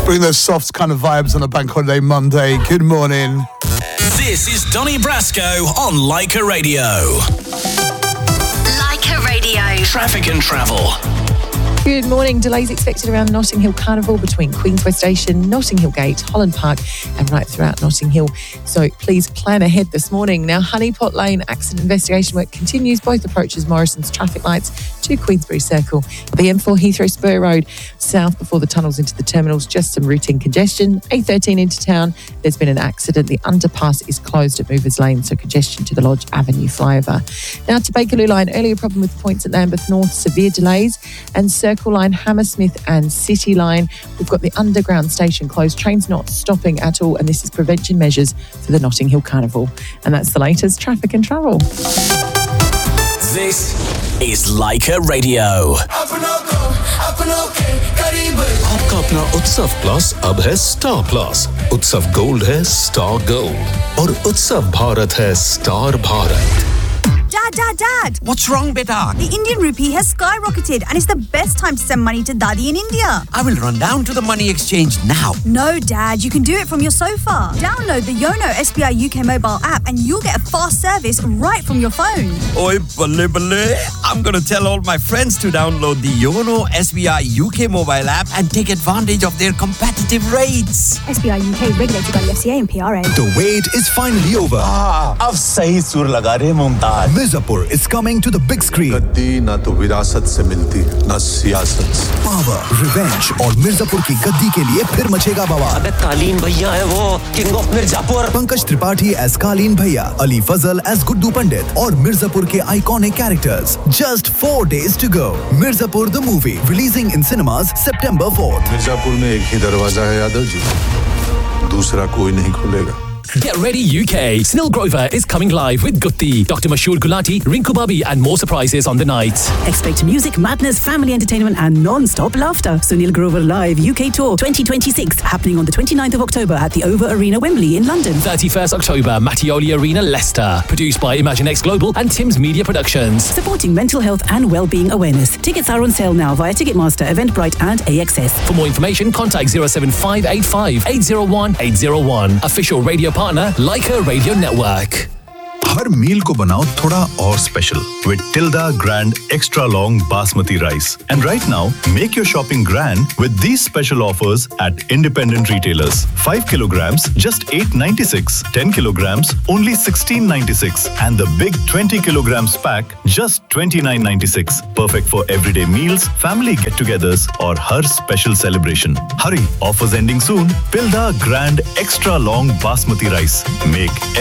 Bring those soft kind of vibes on a bank holiday Monday. Good morning. This is Donny Brasco on Leica Radio. Leica Radio. Traffic and travel. Good morning. Delays expected around Notting Hill Carnival between Queensway Station, Notting Hill Gate, Holland Park and right throughout Notting Hill. So please plan ahead this morning. Now, Honeypot Lane accident investigation work continues. Both approaches Morrison's traffic lights to Queensbury Circle. The M4 Heathrow Spur Road south before the tunnels into the terminals, just some routine congestion. A13 into town, there's been an accident. The underpass is closed at Movers Lane, so congestion to the Lodge Avenue flyover. Now to Bakerloo Line, earlier problem with points at Lambeth North, severe delays. And Circle Line, Hammersmith and City Line, we've got the underground station closed. Trains not stopping at all, and this is prevention measures for the Notting Hill Carnival. And that's the latest traffic and travel. This is Leica Radio. आपका अपना उत्सव plus अब है star plus. उत्सव gold है star gold और उत्सव भारत है star Bharat. Dad! What's wrong, beta? The Indian rupee has skyrocketed and it's the best time to send money to Daddy in India. I will run down to the money exchange now. No, Dad, you can do it from your sofa. Download the Yono SBI UK mobile app and you'll get a fast service right from your phone. Oi, balle. I'm going to tell all my friends to download the Yono SBI UK mobile app and take advantage of their competitive rates. SBI UK regulated by the FCA and PRA. The wait is finally over. अब सही सुर लगा रहे Mumtaz. Mirzapur is coming to the big screen. गद्दी ना तो विरासत से मिलती ना सियासत से। Power, revenge और मिर्जापुर की गद्दी के लिए फिर मचेगा बवाल। अबे कालीन भैया है वो, king of Mirzapur. Pankaj Tripathi as कालीन भैया, अली फजल as गुड्डू पंडित और मिर्जापुर के iconic characters. Just 4 days to go. Mirzapur the movie releasing in cinemas September 4th. Mirzapur में एक ही दरवाजा है यादव जी, दूसरा कोई नहीं खुलेगा। Get ready UK. Snil Grover is coming live with Gutti, Dr. Mashur Gulati, Rinku Babi and more surprises on the night. Expect music, madness, family entertainment and non-stop laughter. Sunil Grover Live UK Tour 2026 happening on the 29th of October at the Over Arena, Wembley in London. 31st October, Mattioli Arena, Leicester. Produced by ImagineX Global and Tim's Media Productions. Supporting mental health and well-being awareness. Tickets are on sale now via Ticketmaster, Eventbrite and AXS. For more information, contact 07585 801 801. Official radio partner, Leica Radio Network. हर मील को बनाओ थोड़ा और special with Tilda Grand Extra Long Basmati Rice. And right now, make your shopping grand with these special offers at independent retailers. 5 kilograms, just $8.96. 10 kilograms, only $16.96. And the big 20 kilograms pack, just $29.96. Perfect for everyday meals, family get-togethers, or her special celebration. Hurry, offers ending soon. Tilda Grand Extra Long Basmati Rice. Make